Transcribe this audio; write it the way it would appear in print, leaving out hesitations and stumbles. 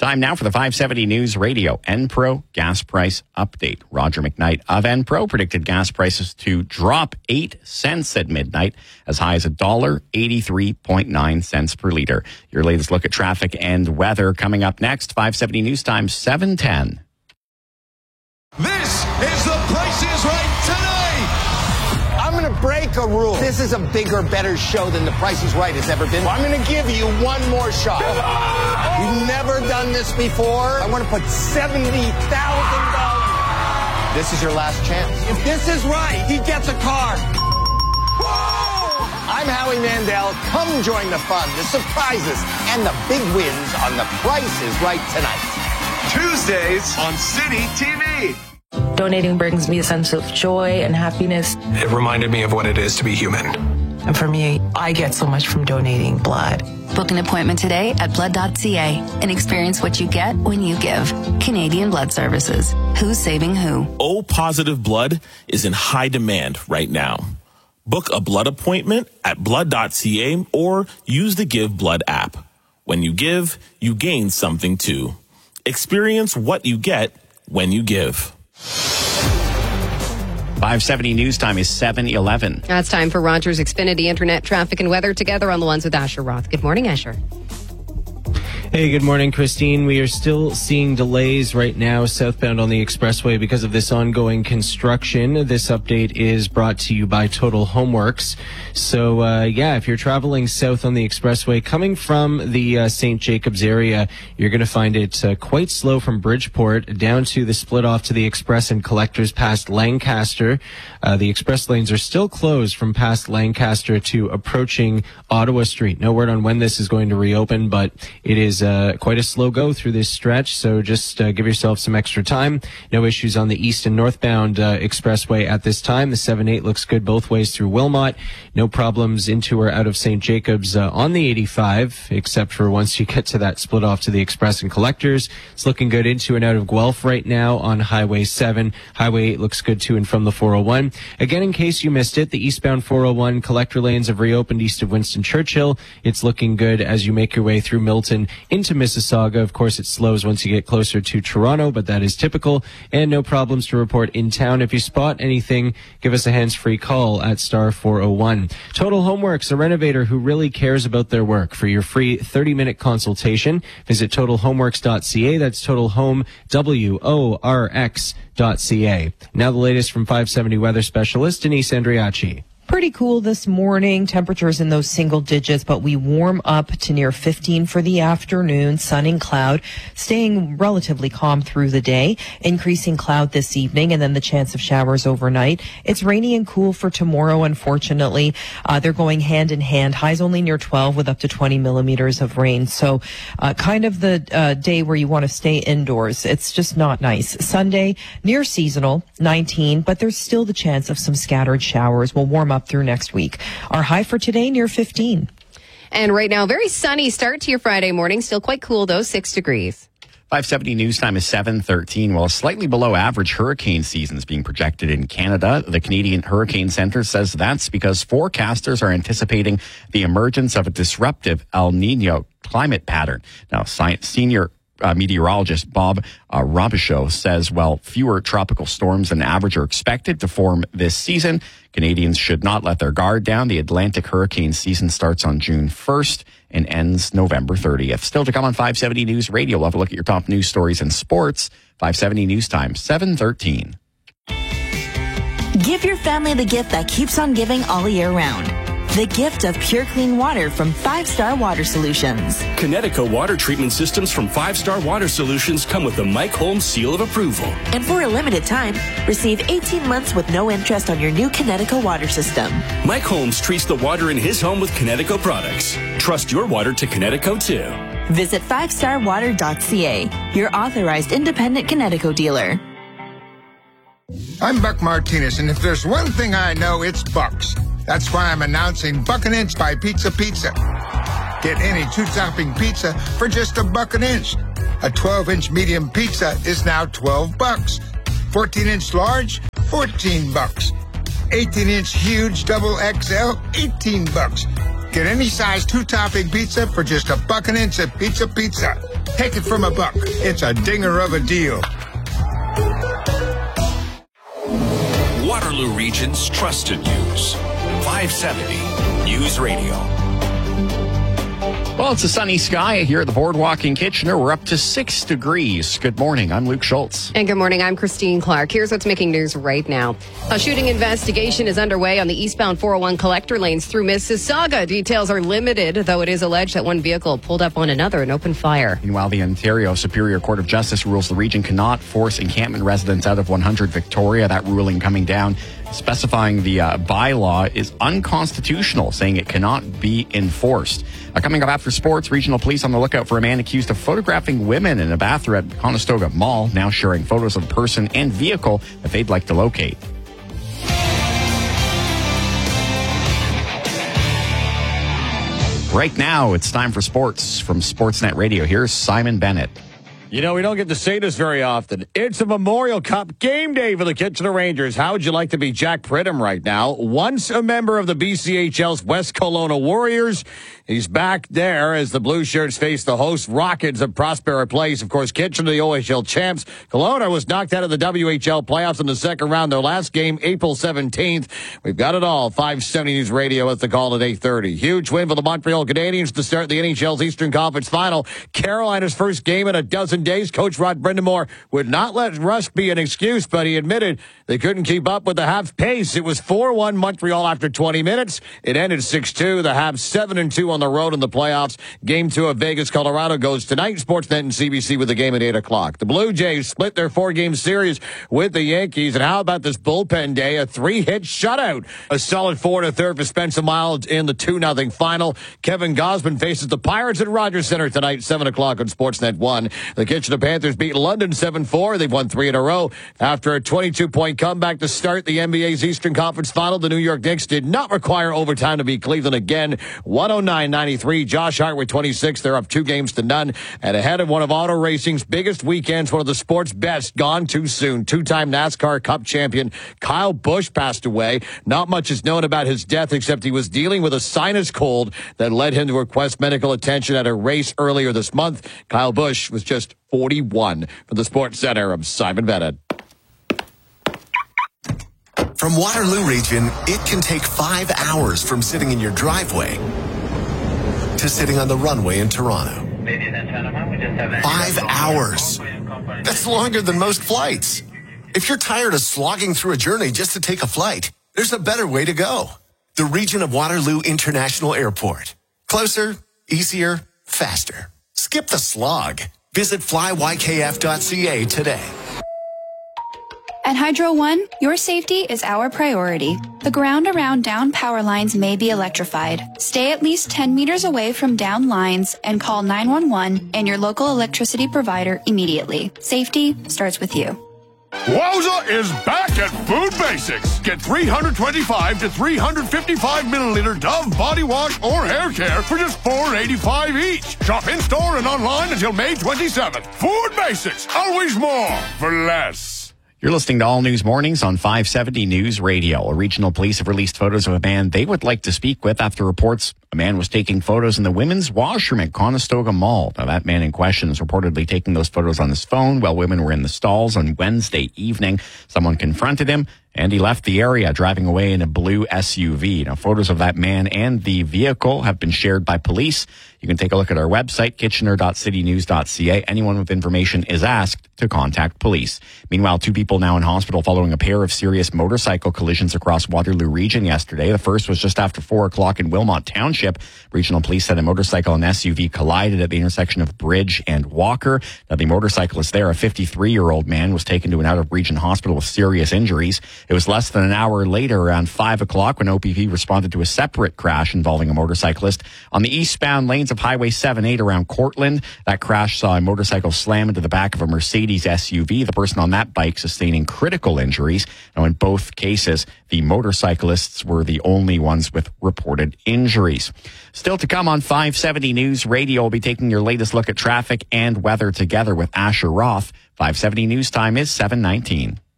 Time now for the 570 News Radio Enpro gas price update. Roger McKnight of Enpro predicted gas prices to drop 8 cents at midnight, as high as $1.83.9 per liter. Your latest look at traffic and weather coming up next. 570 News Time, 7:10. This is the Price is Right tonight. I'm going to break a rule. This is a bigger, better show than The Price is Right has ever been. I'm going to give you one more shot. You've never done this before. I want to put $70,000. This is your last chance. If this is right, he gets a car. Whoa! I'm Howie Mandel. Come join the fun, the surprises, and the big wins on The Price is Right tonight. Tuesdays on City TV. Donating brings me a sense of joy and happiness. It reminded me of what it is to be human. And for me, I get so much from donating blood. Book an appointment today at blood.ca and experience what you get when you give. Canadian Blood Services. Who's saving who? O-positive blood is in high demand right now. Book a blood appointment at blood.ca or use the Give Blood app. When you give, you gain something too. Experience what you get when you give. 570 News Time is 7:11. Now it's time for Rogers Xfinity Internet Traffic and Weather together on the ones with Asher Roth. Good morning, Asher. Hey, good morning, Christine. We are still seeing delays right now southbound on the expressway because of this ongoing construction. This update is brought to you by Total Homeworks. So, if you're traveling south on the expressway, coming from the St. Jacobs area, you're going to find it quite slow from Bridgeport down to the split off to the Express and Collectors past Lancaster. The express lanes are still closed from past Lancaster to approaching Ottawa Street. No word on when this is going to reopen, but it is quite a slow go through this stretch, so just give yourself some extra time. No issues on the east and northbound expressway at this time. The 7-8 looks good both ways through Wilmot. No problems into or out of St. Jacobs on the 85, except for once you get to that split off to the Express and Collectors. It's looking good into and out of Guelph right now on Highway 7. Highway 8 looks good to and from the 401. Again, in case you missed it, the eastbound 401 collector lanes have reopened east of Winston Churchill. It's looking good as you make your way through Milton into Mississauga. Of course, it slows once you get closer to Toronto, but that is typical, and no problems to report in town. If you spot anything, give us a hands-free call at star 401. Total Homeworks, a renovator who really cares about their work. For your free 30-minute consultation, visit totalhomeworks.ca. That's totalhome.ca. Now the latest from 570 weather specialist Denise Andriachi. Pretty cool this morning. Temperatures in those single digits, but we warm up to near 15 for the afternoon. Sun and cloud, staying relatively calm through the day. Increasing cloud this evening, and then the chance of showers overnight. It's rainy and cool for tomorrow, unfortunately. They're going hand in hand. Highs only near 12 with up to 20 millimeters of rain. So kind of the day where you want to stay indoors. It's just not nice. Sunday, near seasonal, 19, but there's still the chance of some scattered showers. We'll warm up through next week. Our high for today, near 15. And right now, very sunny start to your Friday morning. Still quite cool, though, 6 degrees. 570 News Time is 7:13. Well, slightly below average hurricane season is being projected in Canada. The Canadian Hurricane Center says that's because forecasters are anticipating the emergence of a disruptive El Nino climate pattern. Now, senior meteorologist Bob Robichaud says, fewer tropical storms than average are expected to form this season. Canadians should not let their guard down. The Atlantic hurricane season starts on June 1st and ends November 30th. Still to come on 570 News Radio. We'll have a look at your top news stories and sports. 570 News Time, 7:13. Give your family the gift that keeps on giving all year round. The gift of pure clean water from 5 Star Water Solutions. Connecticut water treatment systems from 5 Star Water Solutions come with the Mike Holmes seal of approval. And for a limited time, receive 18 months with no interest on your new Connecticut water system. Mike Holmes treats the water in his home with Connecticut products. Trust your water to Connecticut too. Visit 5starwater.ca, your authorized independent Connecticut dealer. I'm Buck Martinez, and if there's one thing I know, it's Bucks. That's why I'm announcing Buck an Inch by Pizza Pizza. Get any 2-topping pizza for just $1 an inch. A 12-inch medium pizza is now $12. 14-inch large, $14. 18-inch huge double XL, $18. Get any size 2-topping pizza for just $1 an inch at Pizza Pizza. Take it from a buck. It's a dinger of a deal. Waterloo Region's trusted news. 570 News Radio. Well, it's a sunny sky here at the Boardwalk in Kitchener. We're up to 6 degrees. Good morning. I'm Luke Schultz. And good morning. I'm Christine Clark. Here's what's making news right now. A shooting investigation is underway on the eastbound 401 collector lanes through Mississauga. Details are limited, though it is alleged that one vehicle pulled up on another and opened fire. Meanwhile, the Ontario Superior Court of Justice rules the region cannot force encampment residents out of 100 Victoria. That ruling coming down, specifying the bylaw is unconstitutional, saying it cannot be enforced. Coming up after sports, regional police on the lookout for a man accused of photographing women in a bathroom at Conestoga Mall, now sharing photos of the person and vehicle that they'd like to locate. Right now, it's time for sports from Sportsnet Radio. Here's Simon Bennett. You know, we don't get to say this very often. It's a Memorial Cup game day for the Kitchener Rangers. How would you like to be Jack Pridham right now? Once a member of the BCHL's West Kelowna Warriors, he's back there as the Blue Shirts face the host Rockets of Prospera Place. Of course, Kitchener, the OHL champs. Kelowna was knocked out of the WHL playoffs in the second round. Their last game, April 17th. We've got it all. 570 News Radio at the call at 8:30. Huge win for the Montreal Canadiens to start the NHL's Eastern Conference Final. Carolina's first game in a dozen days. Coach Rod Brindamore would not let rust be an excuse, but he admitted they couldn't keep up with the Habs' pace. It was 4-1 Montreal after 20 minutes. It ended 6-2. The Habs 7-2 on the road in the playoffs. Game 2 of Vegas, Colorado goes tonight. Sportsnet and CBC with the game at 8 o'clock. The Blue Jays split their 4-game series with the Yankees. And how about this bullpen day? A 3-hit shutout. A solid 4-1 for Spencer Miles in the 2-0 final. Kevin Gausman faces the Pirates at Rogers Center tonight, 7 o'clock on Sportsnet 1. The Kitchener Panthers beat London 7-4. They've won 3 in a row. After a 22-point comeback to start the NBA's Eastern Conference Final, the New York Knicks did not require overtime to beat Cleveland again. 109-93. Josh Hart with 26. They're up 2 games to none. And ahead of one of auto racing's biggest weekends, one of the sport's best, gone too soon. 2-time NASCAR Cup champion Kyle Busch passed away. Not much is known about his death, except he was dealing with a sinus cold that led him to request medical attention at a race earlier this month. Kyle Busch was just 41. For the Sports Center, I'm Simon Bennett. From Waterloo Region, it can take 5 hours from sitting in your driveway to sitting on the runway in Toronto. 5 hours. That's longer than most flights. If you're tired of slogging through a journey just to take a flight, there's a better way to go. The region of Waterloo International Airport. Closer, easier, faster. Skip the slog. Visit flywykf.ca today. At Hydro One, your safety is our priority. The ground around down power lines may be electrified. Stay at least 10 meters away from down lines and call 911 and your local electricity provider immediately. Safety starts with you. Wowza is back at Food Basics. Get 325 to 355 milliliter Dove body wash or hair care for just $4.85 each. Shop in-store and online until May 27th. Food Basics, always more for less. You're listening to All News Mornings on 570 News Radio. Regional police have released photos of a man they would like to speak with after reports a man was taking photos in the women's washroom at Conestoga Mall. Now, that man in question is reportedly taking those photos on his phone while women were in the stalls on Wednesday evening. Someone confronted him, and he left the area driving away in a blue SUV. Now, photos of that man and the vehicle have been shared by police. You can take a look at our website, kitchener.citynews.ca. Anyone with information is asked to contact police. Meanwhile, 2 people now in hospital following a pair of serious motorcycle collisions across Waterloo Region yesterday. The first was just after 4 o'clock in Wilmot Township. Regional police said a motorcycle and SUV collided at the intersection of Bridge and Walker. Now, the motorcyclist there, a 53-year-old man, was taken to an out-of-region hospital with serious injuries. It was less than an hour later, around 5 o'clock, when OPP responded to a separate crash involving a motorcyclist on the eastbound lanes of Highway 78 around Cortland. That crash saw a motorcycle slam into the back of a Mercedes SUV. The person on that bike sustaining critical injuries. Now, in both cases, the motorcyclists were the only ones with reported injuries. Still to come on 570 News Radio, we'll be taking your latest look at traffic and weather together with Asher Roth. 570 News Time is 7:19.